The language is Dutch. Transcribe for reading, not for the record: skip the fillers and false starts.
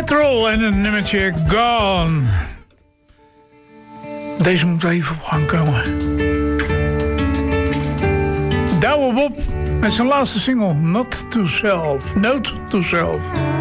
Petrol en een nummertje Gone. Deze moet even op gang komen. Douwe Bob met zijn laatste single, Not to Self. Note to Self.